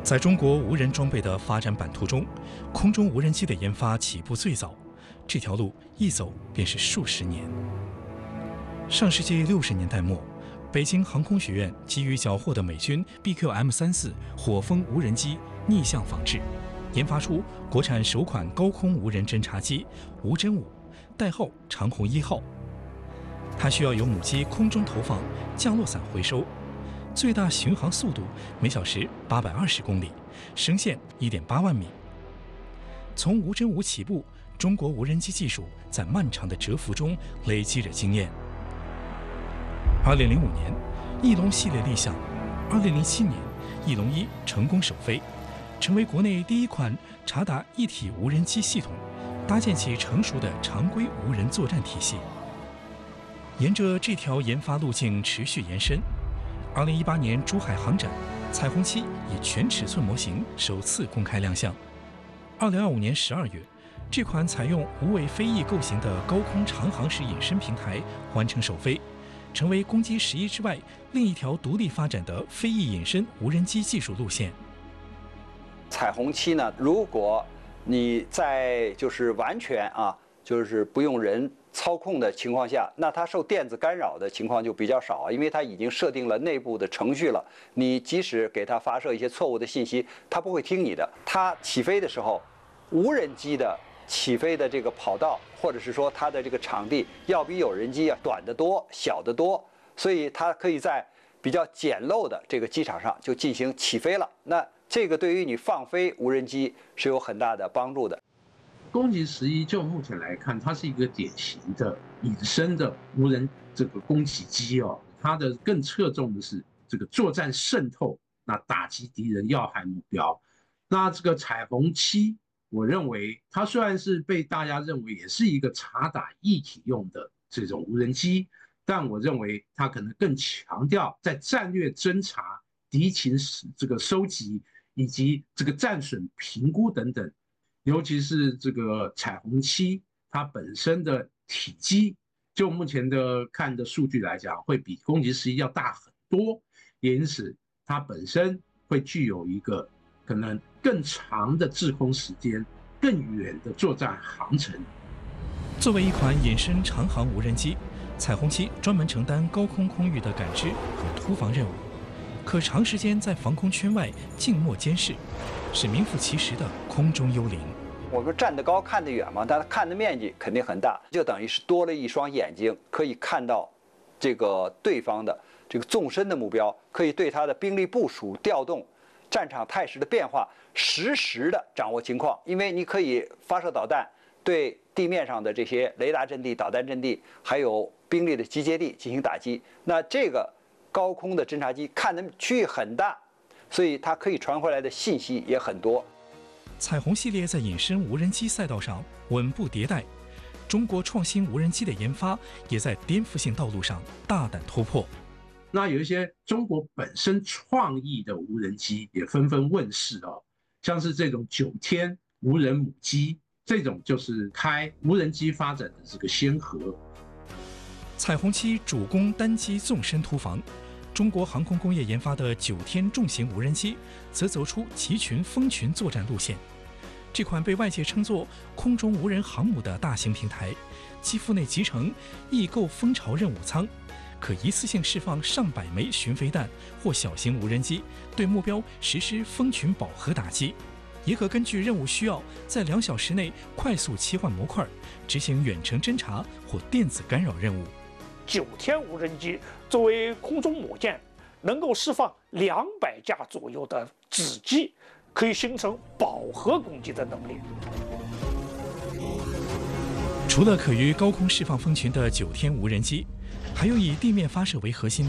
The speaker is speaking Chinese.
在中国无人装备的发展版图中，空中无人机的研发起步最早，这条路一走便是数十年。上世纪60年代末，北京航空学院基于缴获的美军 BQM-34火风无人机逆向仿制，研发出国产首款高空无人侦察机无侦5，代号长虹1号。它需要由母机空中投放降落伞回收，最大巡航速度每小时820公里，升限1.8万米。从无侦5起步，中国无人机技术在漫长的蛰伏中累积着经验。2005年，翼龙系列立项，2007年，翼龙1成功首飞，成为国内第一款察打一体无人机系统，搭建起成熟的常规无人作战体系。沿着这条研发路径持续延伸，2018年珠海航展，彩虹7以全尺寸模型首次公开亮相。2025年12月，这款采用无尾飞翼构型的高空长航时隐身平台完成首飞，成为攻击11之外另一条独立发展的飞翼隐身无人机技术路线。 彩虹7呢，如果你在完全不用人操控的情况下，那它受电子干扰的情况就比较少，因为它已经设定了内部的程序了。你即使给它发射一些错误的信息，它不会听你的。它起飞的时候，无人机的起飞的这个跑道，或者是说它的这个场地，要比有人机短得多、小得多，所以它可以在比较简陋的这个机场上就进行起飞了。那这个对于你放飞无人机是有很大的帮助的。 攻击11就目前来看，它是一个典型的隐身的无人攻击机哦。它的更侧重的是这个作战渗透，那打击敌人要害目标。那这个彩虹7，我认为它虽然是被大家认为也是一个察打一体用的这种无人机，但我认为它可能更强调在战略侦察、敌情这个收集以及这个战损评估等等。尤其是这个彩虹7，它本身的体积，就目前的看的数据来讲，会比攻击11要大很多，也因此它本身会具有一个可能更长的滞空时间、更远的作战航程。 作为一款隐身长航无人机，彩虹7专门承担高空空域的感知和突防任务，可长时间在防空圈外静默监视，是名副其实的空中幽灵。 我们站得高看得远嘛，但它看的面积肯定很大，就等于是多了一双眼睛，可以看到这个对方的这个纵深的目标，可以对它的兵力部署、调动、战场态势的变化实时的掌握情况。因为你可以发射导弹，对地面上的这些雷达阵地、导弹阵地，还有兵力的集结地进行打击。那这个高空的侦察机看的区域很大，所以它可以传回来的信息也很多。 彩虹系列在隐身无人机赛道上稳步迭代，中国创新无人机的研发也在颠覆性道路上大胆突破。 那有一些中国本身创意的无人机也纷纷问世哦，像是这种9天无人母机，这种就是开无人机发展的这个先河。 彩虹7主攻单机纵深突防，中国航空工业研发的9天重型无人机则走出集群蜂群作战路线。这款被外界称作空中无人航母的大型平台，机腹内集成异构蜂巢任务舱，可一次性释放上百枚巡飞弹或小型无人机，对目标实施蜂群饱和打击，也可根据任务需要，在2小时内快速切换模块，执行远程侦察或电子干扰任务。 9天无人机作为空中母舰，能够释放200架左右的子机，可以形成饱和攻击的能力。 除了可于高空释放蜂群的9天无人机，还有以地面发射为核心